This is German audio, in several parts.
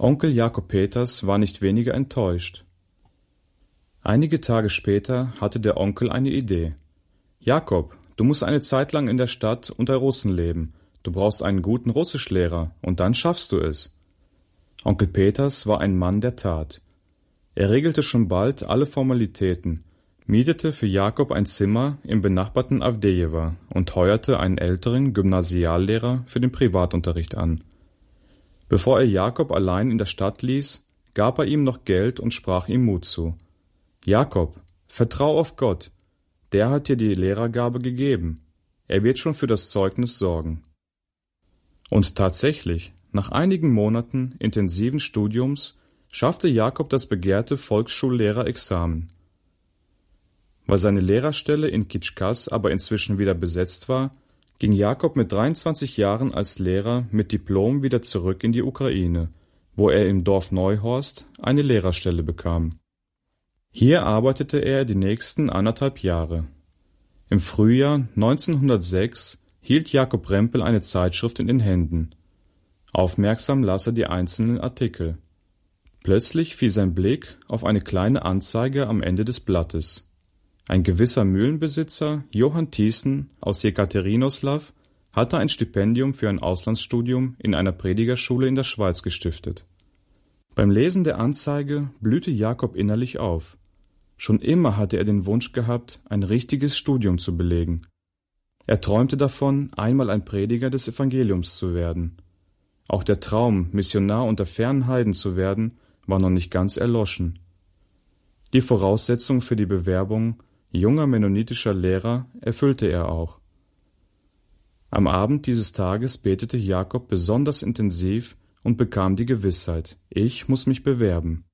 Onkel Jakob Peters war nicht weniger enttäuscht. Einige Tage später hatte der Onkel eine Idee. »Jakob, du musst eine Zeit lang in der Stadt unter Russen leben. Du brauchst einen guten Russischlehrer, und dann schaffst du es.« Onkel Peters war ein Mann der Tat. Er regelte schon bald alle Formalitäten, mietete für Jakob ein Zimmer im benachbarten Awdejewa und heuerte einen älteren Gymnasiallehrer für den Privatunterricht an. Bevor er Jakob allein in der Stadt ließ, gab er ihm noch Geld und sprach ihm Mut zu. »Jakob, vertrau auf Gott, der hat dir die Lehrergabe gegeben. Er wird schon für das Zeugnis sorgen.« Und tatsächlich, nach einigen Monaten intensiven Studiums schaffte Jakob das begehrte Volksschullehrer-Examen. Weil seine Lehrerstelle in Kitschkas aber inzwischen wieder besetzt war, ging Jakob mit 23 Jahren als Lehrer mit Diplom wieder zurück in die Ukraine, wo er im Dorf Neuhorst eine Lehrerstelle bekam. Hier arbeitete er die nächsten 1,5 Jahre. Im Frühjahr 1906 hielt Jakob Rempel eine Zeitschrift in den Händen. Aufmerksam las er die einzelnen Artikel. Plötzlich fiel sein Blick auf eine kleine Anzeige am Ende des Blattes. Ein gewisser Mühlenbesitzer, Johann Thiessen aus Jekaterinoslaw, hatte ein Stipendium für ein Auslandsstudium in einer Predigerschule in der Schweiz gestiftet. Beim Lesen der Anzeige blühte Jakob innerlich auf. Schon immer hatte er den Wunsch gehabt, ein richtiges Studium zu belegen. Er träumte davon, einmal ein Prediger des Evangeliums zu werden. Auch der Traum, Missionar unter fernen Heiden zu werden, war noch nicht ganz erloschen. Die Voraussetzung für die Bewerbung junger mennonitischer Lehrer erfüllte er auch. Am Abend dieses Tages betete Jakob besonders intensiv und bekam die Gewissheit: Ich muss mich bewerben.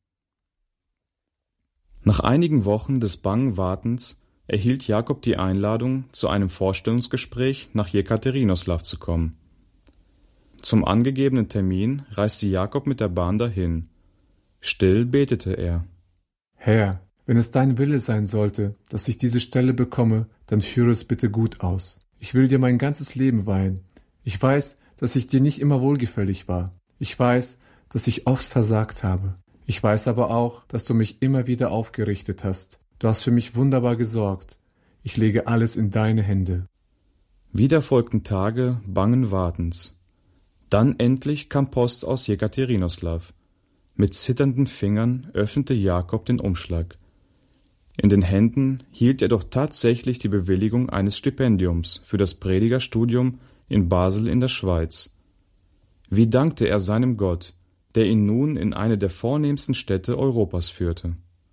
Nach einigen Wochen des bangen Wartens erhielt Jakob die Einladung, zu einem Vorstellungsgespräch nach Jekaterinoslaw zu kommen. Zum angegebenen Termin reiste Jakob mit der Bahn dahin. Still betete er: Herr, wenn es dein Wille sein sollte, dass ich diese Stelle bekomme, dann führe es bitte gut aus. Ich will dir mein ganzes Leben weihen. Ich weiß, dass ich dir nicht immer wohlgefällig war. Ich weiß, dass ich oft versagt habe. Ich weiß aber auch, dass du mich immer wieder aufgerichtet hast. Du hast für mich wunderbar gesorgt. Ich lege alles in deine Hände. Wieder folgten Tage bangen Wartens. Dann endlich kam Post aus Jekaterinoslaw. Mit zitternden Fingern öffnete Jakob den Umschlag. In den Händen hielt er doch tatsächlich die Bewilligung eines Stipendiums für das Predigerstudium in Basel in der Schweiz. Wie dankte er seinem Gott, der ihn nun in eine der vornehmsten Städte Europas führte.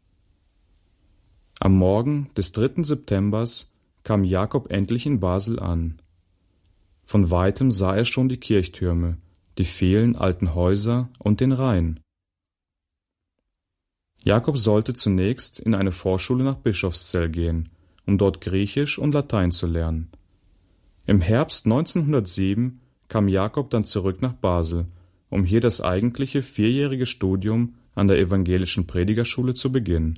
Am Morgen des 3. Septembers kam Jakob endlich in Basel an. Von weitem sah er schon die Kirchtürme, die vielen alten Häuser und den Rhein. Jakob sollte zunächst in eine Vorschule nach Bischofszell gehen, um dort Griechisch und Latein zu lernen. Im Herbst 1907 kam Jakob dann zurück nach Basel, um hier das eigentliche 4-jährige Studium an der evangelischen Predigerschule zu beginnen.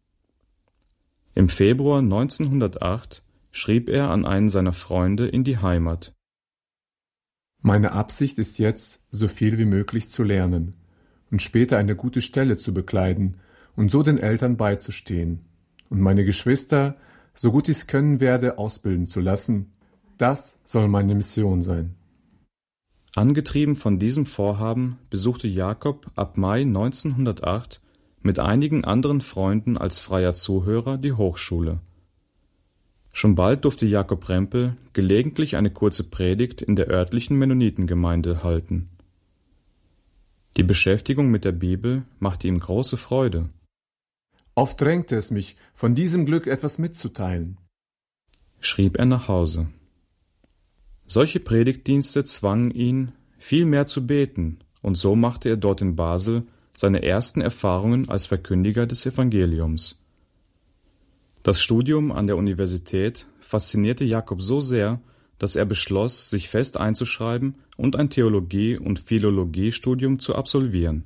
Im Februar 1908 schrieb er an einen seiner Freunde in die Heimat: Meine Absicht ist jetzt, so viel wie möglich zu lernen und später eine gute Stelle zu bekleiden und so den Eltern beizustehen und meine Geschwister, so gut ich's können werde, ausbilden zu lassen. Das soll meine Mission sein. Angetrieben von diesem Vorhaben besuchte Jakob ab Mai 1908 mit einigen anderen Freunden als freier Zuhörer die Hochschule. Schon bald durfte Jakob Rempel gelegentlich eine kurze Predigt in der örtlichen Mennonitengemeinde halten. Die Beschäftigung mit der Bibel machte ihm große Freude. Oft drängte es mich, von diesem Glück etwas mitzuteilen, schrieb er nach Hause. Solche Predigtdienste zwangen ihn, viel mehr zu beten, und so machte er dort in Basel seine ersten Erfahrungen als Verkündiger des Evangeliums. Das Studium an der Universität faszinierte Jakob so sehr, dass er beschloss, sich fest einzuschreiben und ein Theologie- und Philologiestudium zu absolvieren.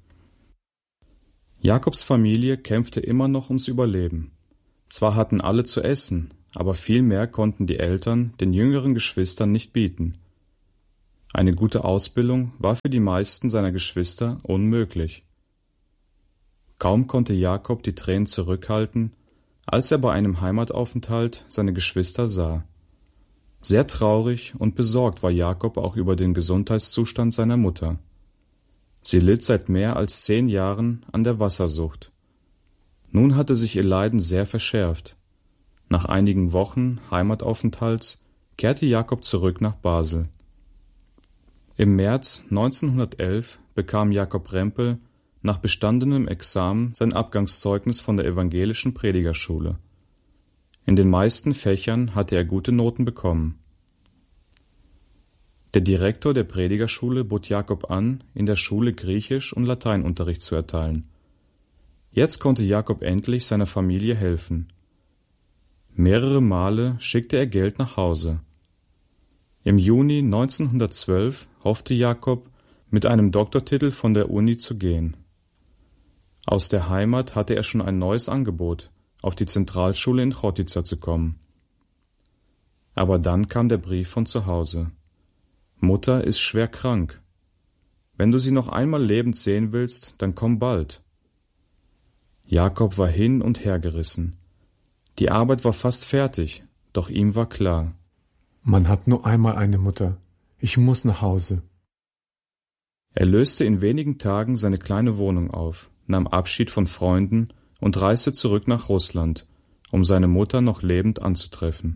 Jakobs Familie kämpfte immer noch ums Überleben. Zwar hatten alle zu essen, aber viel mehr konnten die Eltern den jüngeren Geschwistern nicht bieten. Eine gute Ausbildung war für die meisten seiner Geschwister unmöglich. Kaum konnte Jakob die Tränen zurückhalten, als er bei einem Heimataufenthalt seine Geschwister sah. Sehr traurig und besorgt war Jakob auch über den Gesundheitszustand seiner Mutter. Sie litt seit mehr als 10 Jahren an der Wassersucht. Nun hatte sich ihr Leiden sehr verschärft. Nach einigen Wochen Heimataufenthalts kehrte Jakob zurück nach Basel. Im März 1911 bekam Jakob Rempel nach bestandenem Examen sein Abgangszeugnis von der evangelischen Predigerschule. In den meisten Fächern hatte er gute Noten bekommen. Der Direktor der Predigerschule bot Jakob an, in der Schule Griechisch- und Lateinunterricht zu erteilen. Jetzt konnte Jakob endlich seiner Familie helfen. Mehrere Male schickte er Geld nach Hause. Im Juni 1912 hoffte Jakob, mit einem Doktortitel von der Uni zu gehen. Aus der Heimat hatte er schon ein neues Angebot, auf die Zentralschule in Chottica zu kommen. Aber dann kam der Brief von zu Hause. Mutter ist schwer krank. Wenn du sie noch einmal lebend sehen willst, dann komm bald. Jakob war hin und her gerissen. Die Arbeit war fast fertig, doch ihm war klar: Man hat nur einmal eine Mutter. Ich muss nach Hause. Er löste in wenigen Tagen seine kleine Wohnung auf, nahm Abschied von Freunden und reiste zurück nach Russland, um seine Mutter noch lebend anzutreffen.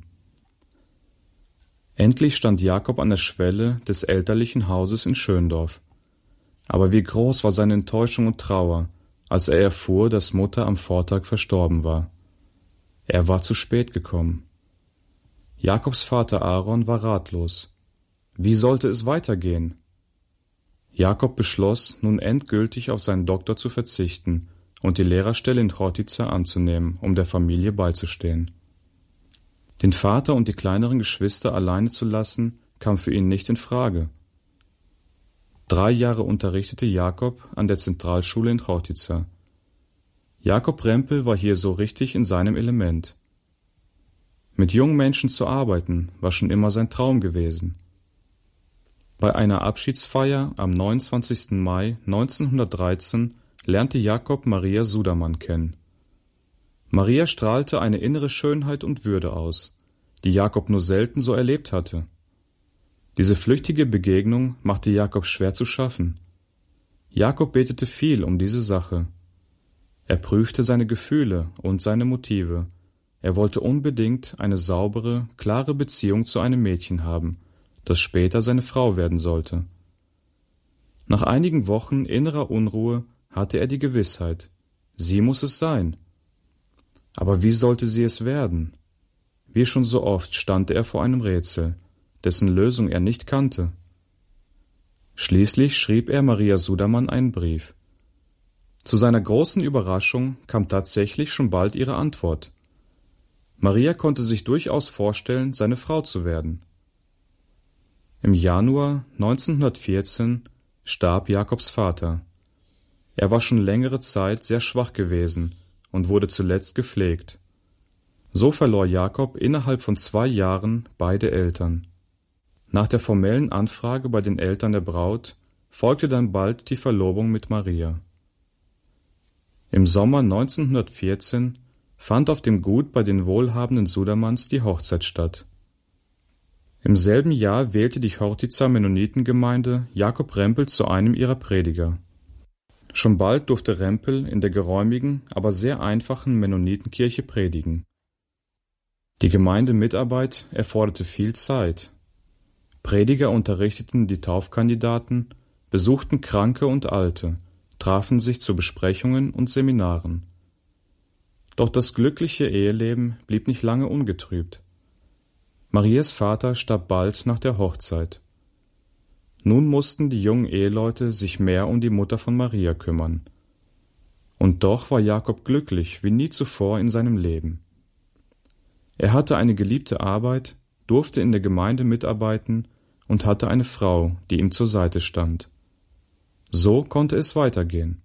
Endlich stand Jakob an der Schwelle des elterlichen Hauses in Schöndorf. Aber wie groß war seine Enttäuschung und Trauer, als er erfuhr, dass Mutter am Vortag verstorben war. Er war zu spät gekommen. Jakobs Vater Aaron war ratlos. Wie sollte es weitergehen? Jakob beschloss, nun endgültig auf seinen Doktor zu verzichten und die Lehrerstelle in Chottica anzunehmen, um der Familie beizustehen. Den Vater und die kleineren Geschwister alleine zu lassen, kam für ihn nicht in Frage. 3 Jahre unterrichtete Jakob an der Zentralschule in Chottica. Jakob Rempel war hier so richtig in seinem Element. Mit jungen Menschen zu arbeiten, war schon immer sein Traum gewesen. Bei einer Abschiedsfeier am 29. Mai 1913 lernte Jakob Maria Sudermann kennen. Maria strahlte eine innere Schönheit und Würde aus, die Jakob nur selten so erlebt hatte. Diese flüchtige Begegnung machte Jakob schwer zu schaffen. Jakob betete viel um diese Sache. Er prüfte seine Gefühle und seine Motive. Er wollte unbedingt eine saubere, klare Beziehung zu einem Mädchen haben, das später seine Frau werden sollte. Nach einigen Wochen innerer Unruhe hatte er die Gewissheit: sie muss es sein. Aber wie sollte sie es werden? Wie schon so oft stand er vor einem Rätsel, dessen Lösung er nicht kannte. Schließlich schrieb er Maria Sudermann einen Brief. Zu seiner großen Überraschung kam tatsächlich schon bald ihre Antwort. Maria konnte sich durchaus vorstellen, seine Frau zu werden. Im Januar 1914 starb Jakobs Vater. Er war schon längere Zeit sehr schwach gewesen und wurde zuletzt gepflegt. So verlor Jakob innerhalb von 2 Jahren beide Eltern. Nach der formellen Anfrage bei den Eltern der Braut folgte dann bald die Verlobung mit Maria. Im Sommer 1914 fand auf dem Gut bei den wohlhabenden Sudermanns die Hochzeit statt. Im selben Jahr wählte die Chotticer Mennonitengemeinde Jakob Rempel zu einem ihrer Prediger. Schon bald durfte Rempel in der geräumigen, aber sehr einfachen Mennonitenkirche predigen. Die Gemeindemitarbeit erforderte viel Zeit. Prediger unterrichteten die Taufkandidaten, besuchten Kranke und Alte, trafen sich zu Besprechungen und Seminaren. Doch das glückliche Eheleben blieb nicht lange ungetrübt. Marias Vater starb bald nach der Hochzeit. Nun mussten die jungen Eheleute sich mehr um die Mutter von Maria kümmern. Und doch war Jakob glücklich wie nie zuvor in seinem Leben. Er hatte eine geliebte Arbeit, durfte in der Gemeinde mitarbeiten und hatte eine Frau, die ihm zur Seite stand. So konnte es weitergehen.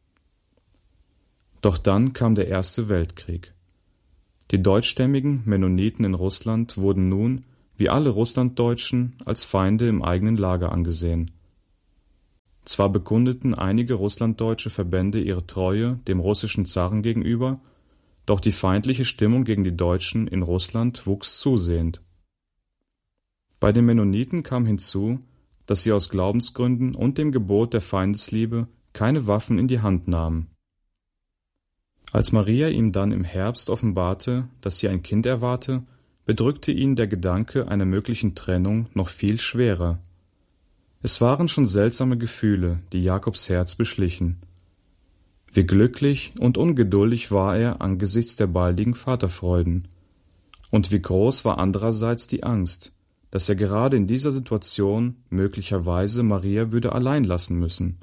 Doch dann kam der Erste Weltkrieg. Die deutschstämmigen Mennoniten in Russland wurden nun, wie alle Russlanddeutschen, als Feinde im eigenen Lager angesehen. Zwar bekundeten einige russlanddeutsche Verbände ihre Treue dem russischen Zaren gegenüber, doch die feindliche Stimmung gegen die Deutschen in Russland wuchs zusehends. Bei den Mennoniten kam hinzu, dass sie aus Glaubensgründen und dem Gebot der Feindesliebe keine Waffen in die Hand nahmen. Als Maria ihm dann im Herbst offenbarte, dass sie ein Kind erwarte, bedrückte ihn der Gedanke einer möglichen Trennung noch viel schwerer. Es waren schon seltsame Gefühle, die Jakobs Herz beschlichen. Wie glücklich und ungeduldig war er angesichts der baldigen Vaterfreuden. Und wie groß war andererseits die Angst, dass er gerade in dieser Situation möglicherweise Maria würde allein lassen müssen.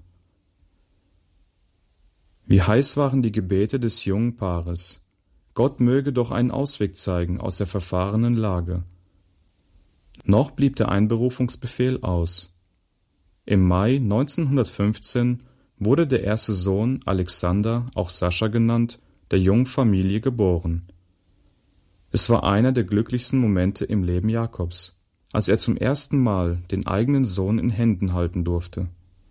Wie heiß waren die Gebete des jungen Paares. Gott möge doch einen Ausweg zeigen aus der verfahrenen Lage. Noch blieb der Einberufungsbefehl aus. Im Mai 1915 wurde der erste Sohn Alexander, auch Sascha genannt, der jungen Familie geboren. Es war einer der glücklichsten Momente im Leben Jakobs, als er zum ersten Mal den eigenen Sohn in Händen halten durfte.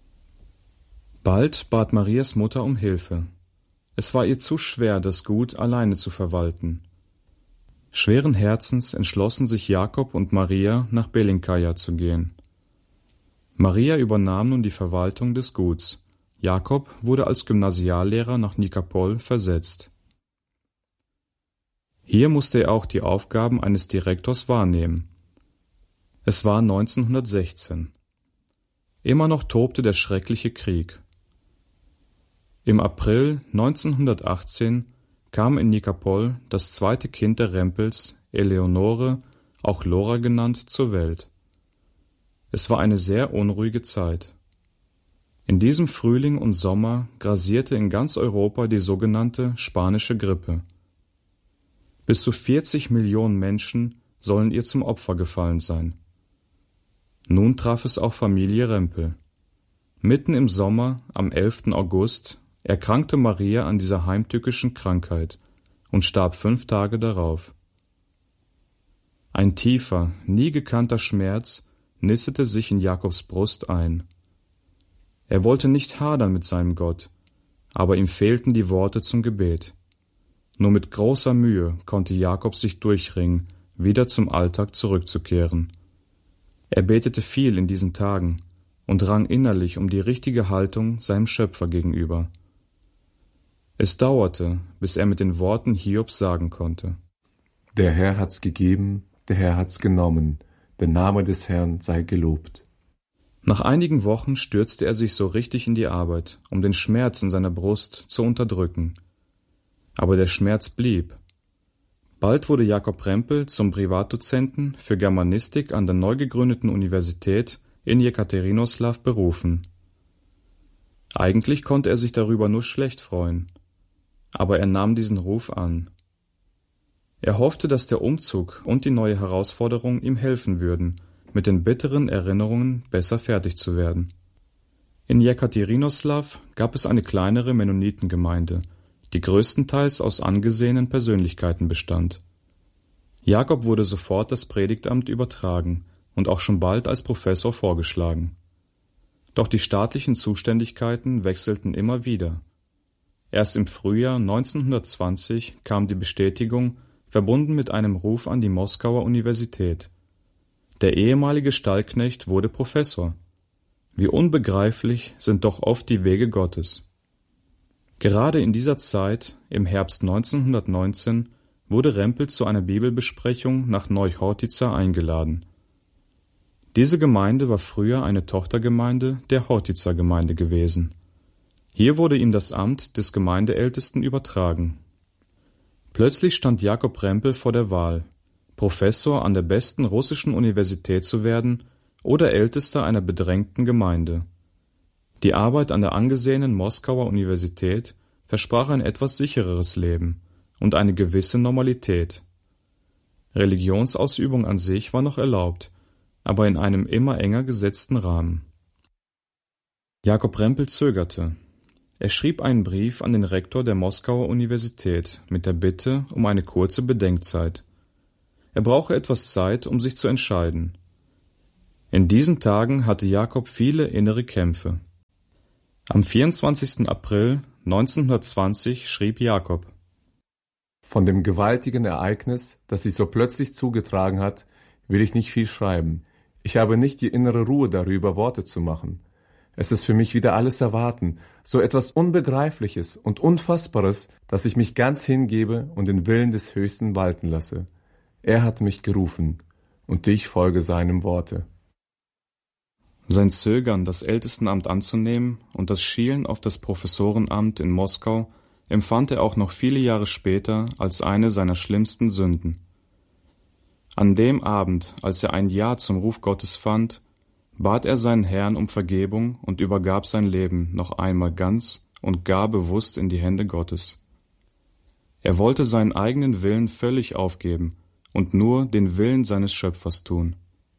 Bald bat Marias Mutter um Hilfe. Es war ihr zu schwer, das Gut alleine zu verwalten. Schweren Herzens entschlossen sich Jakob und Maria, nach Belinkaja zu gehen. Maria übernahm nun die Verwaltung des Guts. Jakob wurde als Gymnasiallehrer nach Nikopol versetzt. Hier musste er auch die Aufgaben eines Direktors wahrnehmen. Es war 1916. Immer noch tobte der schreckliche Krieg. Im April 1918 kam in Nikopol das zweite Kind der Rempels, Eleonore, auch Lora genannt, zur Welt. Es war eine sehr unruhige Zeit. In diesem Frühling und Sommer grassierte in ganz Europa die sogenannte spanische Grippe. Bis zu 40 Millionen Menschen sollen ihr zum Opfer gefallen sein. Nun traf es auch Familie Rempel. Mitten im Sommer, am 11. August, erkrankte Maria an dieser heimtückischen Krankheit und starb 5 Tage darauf. Ein tiefer, nie gekannter Schmerz nistete sich in Jakobs Brust ein. Er wollte nicht hadern mit seinem Gott, aber ihm fehlten die Worte zum Gebet. Nur mit großer Mühe konnte Jakob sich durchringen, wieder zum Alltag zurückzukehren. Er betete viel in diesen Tagen und rang innerlich um die richtige Haltung seinem Schöpfer gegenüber. Es dauerte, bis er mit den Worten Hiobs sagen konnte: Der Herr hat's gegeben, der Herr hat's genommen, der Name des Herrn sei gelobt. Nach einigen Wochen stürzte er sich so richtig in die Arbeit, um den Schmerz in seiner Brust zu unterdrücken. Aber der Schmerz blieb. Bald wurde Jakob Rempel zum Privatdozenten für Germanistik an der neu gegründeten Universität in Jekaterinoslaw berufen. Eigentlich konnte er sich darüber nur schlecht freuen, aber er nahm diesen Ruf an. Er hoffte, dass der Umzug und die neue Herausforderung ihm helfen würden, mit den bitteren Erinnerungen besser fertig zu werden. In Jekaterinoslaw gab es eine kleinere Mennonitengemeinde, die größtenteils aus angesehenen Persönlichkeiten bestand. Jakob wurde sofort das Predigtamt übertragen und auch schon bald als Professor vorgeschlagen. Doch die staatlichen Zuständigkeiten wechselten immer wieder. Erst im Frühjahr 1920 kam die Bestätigung, verbunden mit einem Ruf an die Moskauer Universität. Der ehemalige Stallknecht wurde Professor. Wie unbegreiflich sind doch oft die Wege Gottes. Gerade in dieser Zeit, im Herbst 1919, wurde Rempel zu einer Bibelbesprechung nach Neuchortica eingeladen. Diese Gemeinde war früher eine Tochtergemeinde der Chortica-Gemeinde gewesen. Hier wurde ihm das Amt des Gemeindeältesten übertragen. Plötzlich stand Jakob Rempel vor der Wahl, Professor an der besten russischen Universität zu werden oder Ältester einer bedrängten Gemeinde. Die Arbeit an der angesehenen Moskauer Universität versprach ein etwas sichereres Leben und eine gewisse Normalität. Religionsausübung an sich war noch erlaubt, aber in einem immer enger gesetzten Rahmen. Jakob Rempel zögerte. Er schrieb einen Brief an den Rektor der Moskauer Universität mit der Bitte um eine kurze Bedenkzeit. Er brauche etwas Zeit, um sich zu entscheiden. In diesen Tagen hatte Jakob viele innere Kämpfe. Am 24. April 1920 schrieb Jakob: Von dem gewaltigen Ereignis, das sich so plötzlich zugetragen hat, will ich nicht viel schreiben. Ich habe nicht die innere Ruhe darüber, Worte zu machen. Es ist für mich wieder alles erwarten, so etwas Unbegreifliches und Unfassbares, dass ich mich ganz hingebe und den Willen des Höchsten walten lasse. Er hat mich gerufen, und ich folge seinem Worte. Sein Zögern, das Ältestenamt anzunehmen und das Schielen auf das Professorenamt in Moskau empfand er auch noch viele Jahre später als eine seiner schlimmsten Sünden. An dem Abend, als er ein Ja zum Ruf Gottes fand, bat er seinen Herrn um Vergebung und übergab sein Leben noch einmal ganz und gar bewusst in die Hände Gottes. Er wollte seinen eigenen Willen völlig aufgeben und nur den Willen seines Schöpfers tun.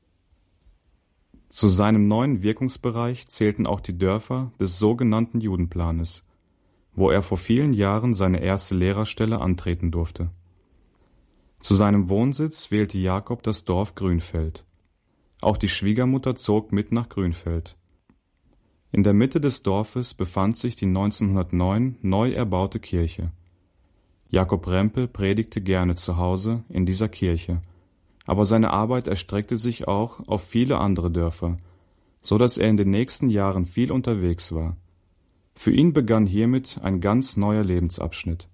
Zu seinem neuen Wirkungsbereich zählten auch die Dörfer des sogenannten Judenplanes, wo er vor vielen Jahren seine erste Lehrerstelle antreten durfte. Zu seinem Wohnsitz wählte Jakob das Dorf Grünfeld. Auch die Schwiegermutter zog mit nach Grünfeld. In der Mitte des Dorfes befand sich die 1909 neu erbaute Kirche. Jakob Rempel predigte gerne zu Hause in dieser Kirche, aber seine Arbeit erstreckte sich auch auf viele andere Dörfer, so dass er in den nächsten Jahren viel unterwegs war. Für ihn begann hiermit ein ganz neuer Lebensabschnitt.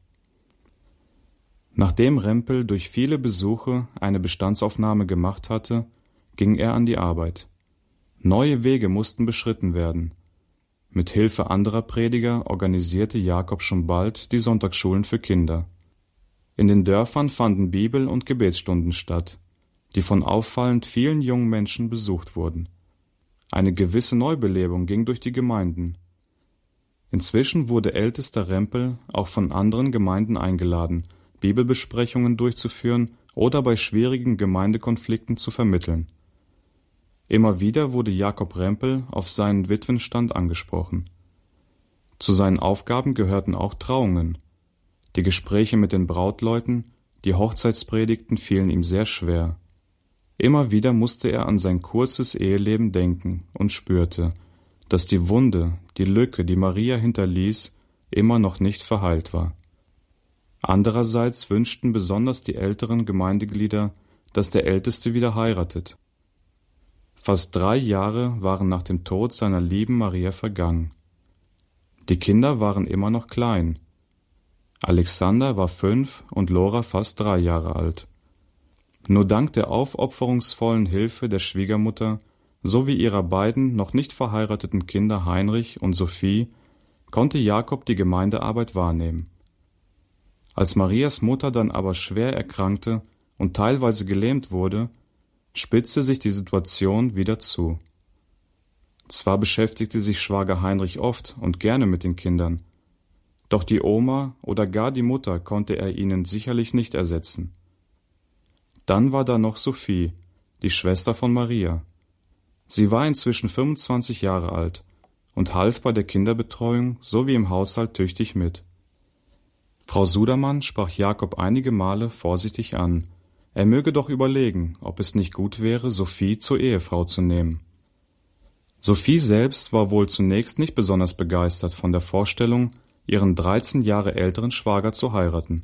Nachdem Rempel durch viele Besuche eine Bestandsaufnahme gemacht hatte, ging er an die Arbeit. Neue Wege mussten beschritten werden. Mit Hilfe anderer Prediger organisierte Jakob schon bald die Sonntagsschulen für Kinder. In den Dörfern fanden Bibel- und Gebetsstunden statt, die von auffallend vielen jungen Menschen besucht wurden. Eine gewisse Neubelebung ging durch die Gemeinden. Inzwischen wurde ältester Rempel auch von anderen Gemeinden eingeladen, Bibelbesprechungen durchzuführen oder bei schwierigen Gemeindekonflikten zu vermitteln. Immer wieder wurde Jakob Rempel auf seinen Witwenstand angesprochen. Zu seinen Aufgaben gehörten auch Trauungen. Die Gespräche mit den Brautleuten, die Hochzeitspredigten fielen ihm sehr schwer. Immer wieder musste er an sein kurzes Eheleben denken und spürte, dass die Wunde, die Lücke, die Maria hinterließ, immer noch nicht verheilt war. Andererseits wünschten besonders die älteren Gemeindeglieder, dass der Älteste wieder heiratet. Fast 3 Jahre waren nach dem Tod seiner lieben Maria vergangen. Die Kinder waren immer noch klein. Alexander war 5 und Lora fast 3 Jahre alt. Nur dank der aufopferungsvollen Hilfe der Schwiegermutter sowie ihrer beiden noch nicht verheirateten Kinder Heinrich und Sophie konnte Jakob die Gemeindearbeit wahrnehmen. Als Marias Mutter dann aber schwer erkrankte und teilweise gelähmt wurde, spitzte sich die Situation wieder zu. Zwar beschäftigte sich Schwager Heinrich oft und gerne mit den Kindern, doch die Oma oder gar die Mutter konnte er ihnen sicherlich nicht ersetzen. Dann war da noch Sophie, die Schwester von Maria. Sie war inzwischen 25 Jahre alt und half bei der Kinderbetreuung sowie im Haushalt tüchtig mit. Frau Sudermann sprach Jakob einige Male vorsichtig an, er möge doch überlegen, ob es nicht gut wäre, Sophie zur Ehefrau zu nehmen. Sophie selbst war wohl zunächst nicht besonders begeistert von der Vorstellung, ihren 13 Jahre älteren Schwager zu heiraten.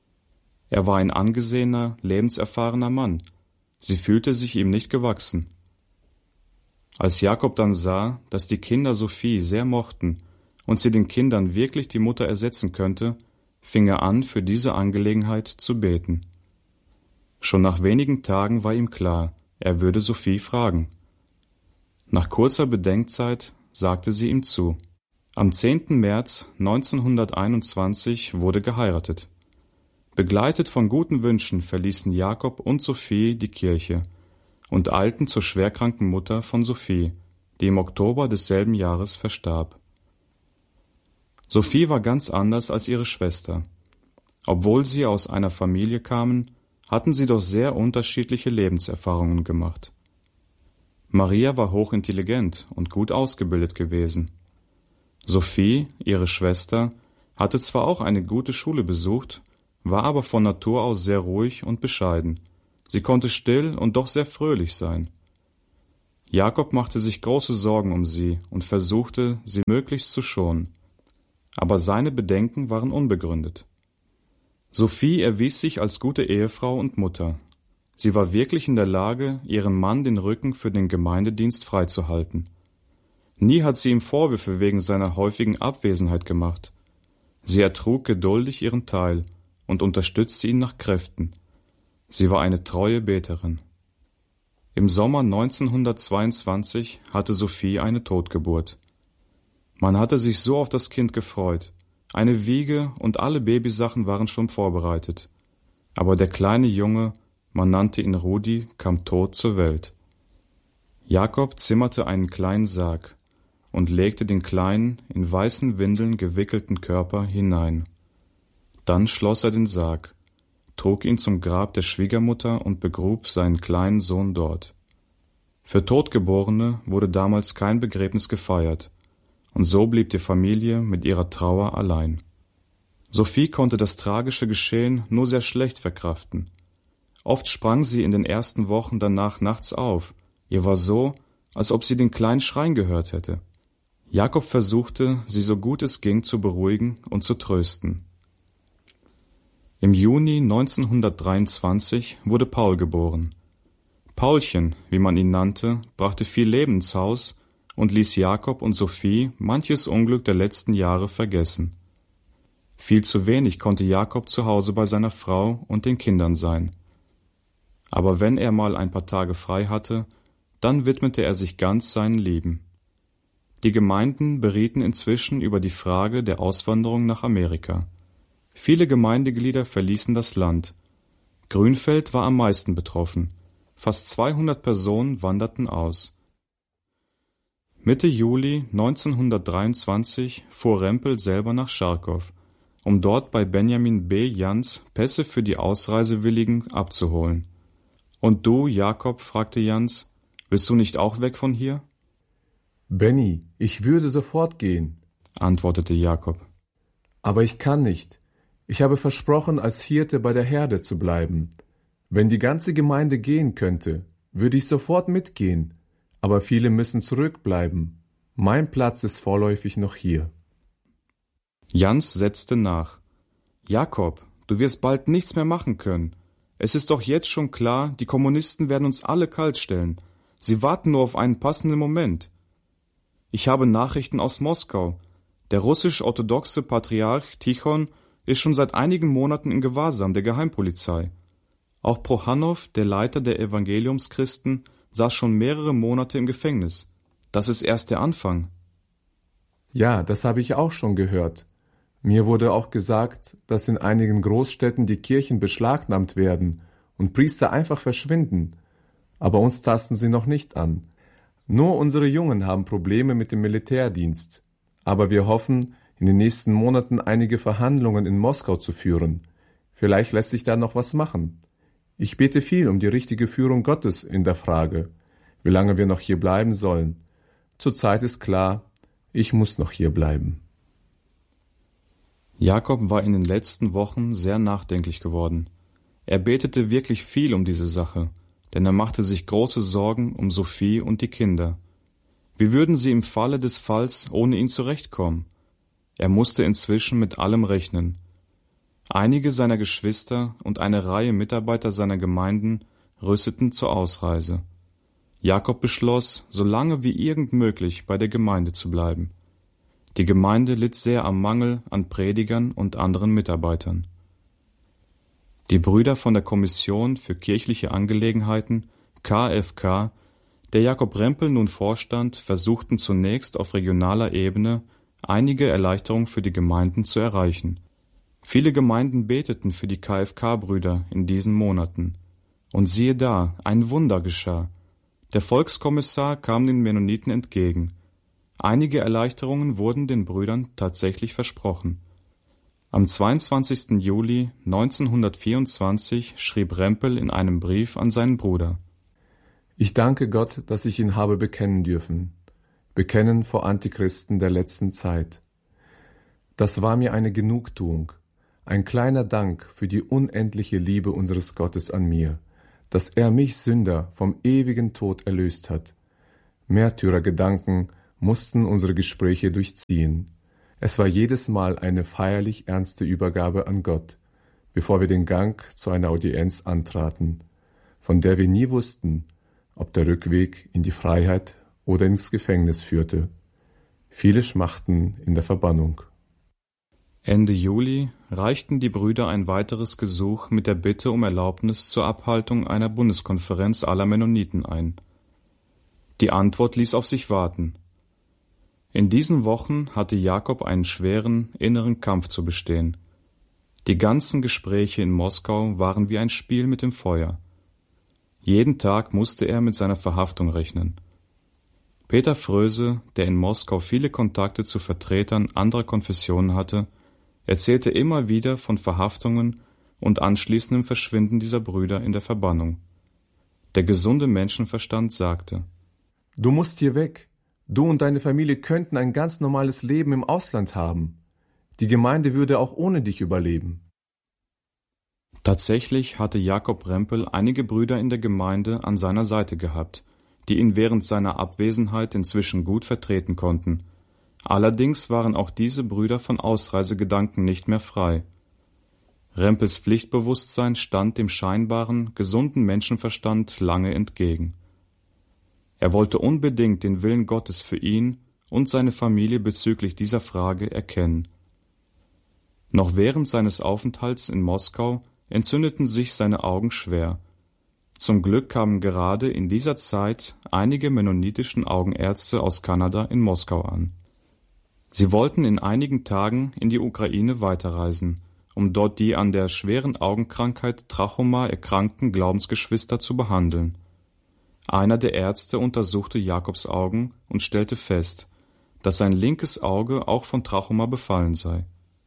Er war ein angesehener, lebenserfahrener Mann. Sie fühlte sich ihm nicht gewachsen. Als Jakob dann sah, dass die Kinder Sophie sehr mochten und sie den Kindern wirklich die Mutter ersetzen könnte, fing er an, für diese Angelegenheit zu beten. Schon nach wenigen Tagen war ihm klar, er würde Sophie fragen. Nach kurzer Bedenkzeit sagte sie ihm zu. Am 10. März 1921 wurde geheiratet. Begleitet von guten Wünschen verließen Jakob und Sophie die Kirche und eilten zur schwerkranken Mutter von Sophie, die im Oktober desselben Jahres verstarb. Sophie war ganz anders als ihre Schwester. Obwohl sie aus einer Familie kamen, hatten sie doch sehr unterschiedliche Lebenserfahrungen gemacht. Maria war hochintelligent und gut ausgebildet gewesen. Sophie, ihre Schwester, hatte zwar auch eine gute Schule besucht, war aber von Natur aus sehr ruhig und bescheiden, Sie konnte still und doch sehr fröhlich sein. Jakob machte sich große Sorgen um sie und versuchte, sie möglichst zu schonen. Aber seine Bedenken waren unbegründet. Sophie erwies sich als gute Ehefrau und Mutter. Sie war wirklich in der Lage, ihrem Mann den Rücken für den Gemeindedienst freizuhalten. Nie hat sie ihm Vorwürfe wegen seiner häufigen Abwesenheit gemacht. Sie ertrug geduldig ihren Teil und unterstützte ihn nach Kräften. Sie war eine treue Beterin. Im Sommer 1922 hatte Sophie eine Totgeburt. Man hatte sich so auf das Kind gefreut. Eine Wiege und alle Babysachen waren schon vorbereitet. Aber der kleine Junge, man nannte ihn Rudi, kam tot zur Welt. Jakob zimmerte einen kleinen Sarg und legte den kleinen, in weißen Windeln gewickelten Körper hinein. Dann schloss er den Sarg, trug ihn zum Grab der Schwiegermutter und begrub seinen kleinen Sohn dort. Für Totgeborene wurde damals kein Begräbnis gefeiert, und so blieb die Familie mit ihrer Trauer allein. Sophie konnte das tragische Geschehen nur sehr schlecht verkraften. Oft sprang sie in den ersten Wochen danach nachts auf. Ihr war so, als ob sie den kleinen Schreien gehört hätte. Jakob versuchte, sie so gut es ging zu beruhigen und zu trösten. Im Juni 1923 wurde Paul geboren. Paulchen, wie man ihn nannte, brachte viel Leben ins Haus und ließ Jakob und Sophie manches Unglück der letzten Jahre vergessen. Viel zu wenig konnte Jakob zu Hause bei seiner Frau und den Kindern sein. Aber wenn er mal ein paar Tage frei hatte, dann widmete er sich ganz seinen Lieben. Die Gemeinden berieten inzwischen über die Frage der Auswanderung nach Amerika. Viele Gemeindeglieder verließen das Land. Grünfeld war am meisten betroffen. Fast 200 Personen wanderten aus. Mitte Juli 1923 fuhr Rempel selber nach Charkow, um dort bei Benjamin B. Jans Pässe für die Ausreisewilligen abzuholen. »Und du, Jakob?« fragte Jans, »willst du nicht auch weg von hier?« »Benny, ich würde sofort gehen«, antwortete Jakob. »Aber ich kann nicht. Ich habe versprochen, als Hirte bei der Herde zu bleiben. Wenn die ganze Gemeinde gehen könnte, würde ich sofort mitgehen, aber viele müssen zurückbleiben. Mein Platz ist vorläufig noch hier.« Jans setzte nach. »Jakob, du wirst bald nichts mehr machen können. Es ist doch jetzt schon klar, die Kommunisten werden uns alle kalt stellen. Sie warten nur auf einen passenden Moment. Ich habe Nachrichten aus Moskau. Der russisch-orthodoxe Patriarch Tichon ist schon seit einigen Monaten in Gewahrsam der Geheimpolizei. Auch Prochanow, der Leiter der Evangeliumschristen, saß schon mehrere Monate im Gefängnis. Das ist erst der Anfang.« »Ja, das habe ich auch schon gehört. Mir wurde auch gesagt, dass in einigen Großstädten die Kirchen beschlagnahmt werden und Priester einfach verschwinden. Aber uns tasten sie noch nicht an. Nur unsere Jungen haben Probleme mit dem Militärdienst. Aber wir hoffen, in den nächsten Monaten einige Verhandlungen in Moskau zu führen. Vielleicht lässt sich da noch was machen. Ich bete viel um die richtige Führung Gottes in der Frage, wie lange wir noch hier bleiben sollen. Zurzeit ist klar, ich muss noch hier bleiben.« Jakob war in den letzten Wochen sehr nachdenklich geworden. Er betete wirklich viel um diese Sache, denn er machte sich große Sorgen um Sophie und die Kinder. Wie würden sie im Falle des Falls ohne ihn zurechtkommen? Er musste inzwischen mit allem rechnen. Einige seiner Geschwister und eine Reihe Mitarbeiter seiner Gemeinden rüsteten zur Ausreise. Jakob beschloss, so lange wie irgend möglich bei der Gemeinde zu bleiben. Die Gemeinde litt sehr am Mangel an Predigern und anderen Mitarbeitern. Die Brüder von der Kommission für kirchliche Angelegenheiten, KFK, der Jakob Rempel nun vorstand, versuchten zunächst auf regionaler Ebene einige Erleichterungen für die Gemeinden zu erreichen. Viele Gemeinden beteten für die KFK-Brüder in diesen Monaten. Und siehe da, ein Wunder geschah. Der Volkskommissar kam den Mennoniten entgegen. Einige Erleichterungen wurden den Brüdern tatsächlich versprochen. Am 22. Juli 1924 schrieb Rempel in einem Brief an seinen Bruder: »Ich danke Gott, dass ich ihn habe bekennen dürfen. Bekennen vor Antichristen der letzten Zeit. Das war mir eine Genugtuung, ein kleiner Dank für die unendliche Liebe unseres Gottes an mir, dass er mich Sünder vom ewigen Tod erlöst hat. Märtyrergedanken mussten unsere Gespräche durchziehen. Es war jedes Mal eine feierlich ernste Übergabe an Gott, bevor wir den Gang zu einer Audienz antraten, von der wir nie wussten, ob der Rückweg in die Freiheit oder ins Gefängnis führte. Viele schmachten in der Verbannung. Ende Juli reichten die Brüder ein weiteres Gesuch mit der Bitte um Erlaubnis zur Abhaltung einer Bundeskonferenz aller Mennoniten ein. Die Antwort ließ auf sich warten. In diesen Wochen hatte Jakob einen schweren inneren Kampf zu bestehen. Die ganzen Gespräche in Moskau waren wie ein Spiel mit dem Feuer. Jeden Tag musste er mit seiner Verhaftung rechnen. Peter Fröse, der in Moskau viele Kontakte zu Vertretern anderer Konfessionen hatte, erzählte immer wieder von Verhaftungen und anschließendem Verschwinden dieser Brüder in der Verbannung. Der gesunde Menschenverstand sagte: Du musst hier weg. Du und deine Familie könnten ein ganz normales Leben im Ausland haben. Die Gemeinde würde auch ohne dich überleben. Tatsächlich hatte Jakob Rempel einige Brüder in der Gemeinde an seiner Seite gehabt, die ihn während seiner Abwesenheit inzwischen gut vertreten konnten. Allerdings waren auch diese Brüder von Ausreisegedanken nicht mehr frei. Rempels Pflichtbewusstsein stand dem scheinbaren, gesunden Menschenverstand lange entgegen. Er wollte unbedingt den Willen Gottes für ihn und seine Familie bezüglich dieser Frage erkennen. Noch während seines Aufenthalts in Moskau entzündeten sich seine Augen schwer. Zum Glück kamen gerade in dieser Zeit einige mennonitischen Augenärzte aus Kanada in Moskau an. Sie wollten in einigen Tagen in die Ukraine weiterreisen, um dort die an der schweren Augenkrankheit Trachoma erkrankten Glaubensgeschwister zu behandeln. Einer der Ärzte untersuchte Jakobs Augen und stellte fest, dass sein linkes Auge auch von Trachoma befallen sei.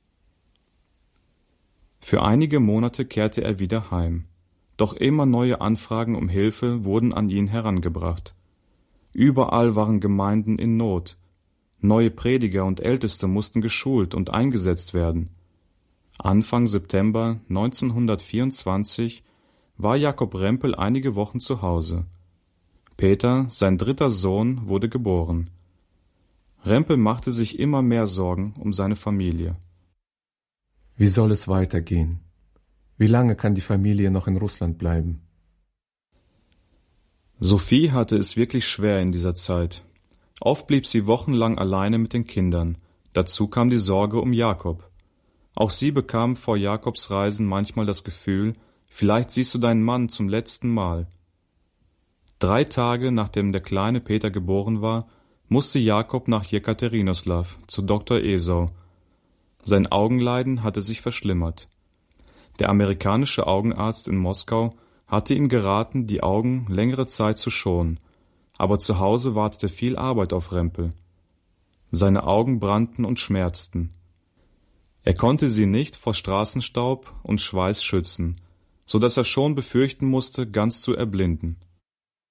Für einige Monate kehrte er wieder heim, doch immer neue Anfragen um Hilfe wurden an ihn herangebracht. Überall waren Gemeinden in Not. Neue Prediger und Älteste mussten geschult und eingesetzt werden. Anfang September 1924 war Jakob Rempel einige Wochen zu Hause. Peter, sein dritter Sohn, wurde geboren. Rempel machte sich immer mehr Sorgen um seine Familie. Wie soll es weitergehen? Wie lange kann die Familie noch in Russland bleiben? Sophie hatte es wirklich schwer in dieser Zeit. Oft blieb sie wochenlang alleine mit den Kindern. Dazu kam die Sorge um Jakob. Auch sie bekam vor Jakobs Reisen manchmal das Gefühl, vielleicht siehst du deinen Mann zum letzten Mal. 3 Tage nachdem der kleine Peter geboren war, musste Jakob nach Jekaterinoslaw zu Dr. Esau. Sein Augenleiden hatte sich verschlimmert. Der amerikanische Augenarzt in Moskau hatte ihm geraten, die Augen längere Zeit zu schonen, aber zu Hause wartete viel Arbeit auf Rempel. Seine Augen brannten und schmerzten. Er konnte sie nicht vor Straßenstaub und Schweiß schützen, so dass er schon befürchten musste, ganz zu erblinden.